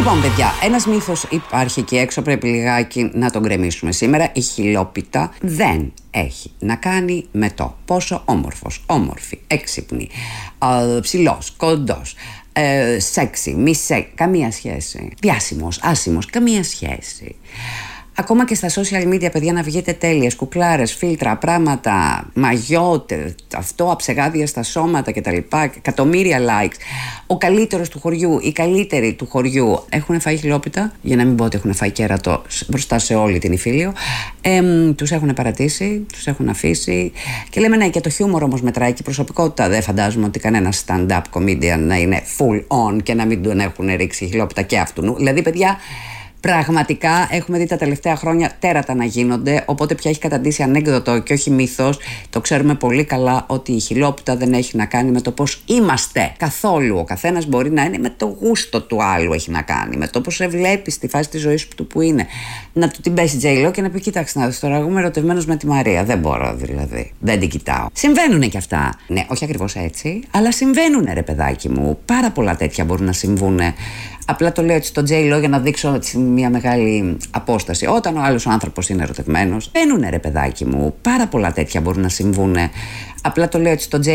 Λοιπόν, παιδιά, ένας μύθος υπάρχει εκεί έξω, πρέπει λιγάκι να τον γκρεμίσουμε σήμερα. Η χιλόπιτα δεν έχει να κάνει με το πόσο όμορφος, όμορφη, έξυπνη, ψηλός, κοντός, σεξι, μη σεξι, καμία σχέση. Διάσημος, άσημος, καμία σχέση. Ακόμα και στα social media, παιδιά, να βγείτε τέλειες, κουκλάρες, φίλτρα, πράγματα, μαγιότε, αυτό, αψεγάδια στα σώματα κτλ. Εκατομμύρια likes. Ο καλύτερος του χωριού, οι καλύτεροι του χωριού έχουν φάει χιλόπιτα, για να μην πω ότι έχουν φάει κέρατο μπροστά σε όλη την Ιφίλιο. Τους έχουν παρατήσει, τους έχουν αφήσει. Και λέμε ναι, και το χιούμορ όμως μετράει και η προσωπικότητα. Δεν φαντάζομαι ότι κανένα stand-up comedian να είναι full on και να μην τον έχουν ρίξει χιλόπιτα και αυτού. Δηλαδή, παιδιά. Πραγματικά έχουμε δει τα τελευταία χρόνια τέρατα να γίνονται, οπότε πια έχει καταντήσει ανέκδοτο και όχι μύθος. Το ξέρουμε πολύ καλά ότι η χιλόπιτα δεν έχει να κάνει με το πώς είμαστε καθόλου. Ο καθένας μπορεί να είναι με το γούστο του άλλου, έχει να κάνει με το πώς σε βλέπει στη φάση της ζωής του που είναι. Να του την πέσει J-Lo και να πει: κοίταξε να δεις τώρα, εγώ είμαι ερωτευμένος με τη Μαρία. Δεν μπορώ δηλαδή. Δεν την κοιτάω. Συμβαίνουνε κι αυτά. Ναι, όχι ακριβώς έτσι, αλλά συμβαίνουνε, ρε παιδάκι μου. Πάρα πολλά τέτοια μπορούν να συμβούνε. Απλά το λέω έτσι στο J-Lo για να δείξω μια μεγάλη απόσταση. Όταν ο άλλος άνθρωπος είναι ερωτευμένος, μπαίνουνε, ρε παιδάκι μου. Πάρα πολλά τέτοια μπορούν να συμβούνε. Απλά το λέω έτσι στο J-Lo.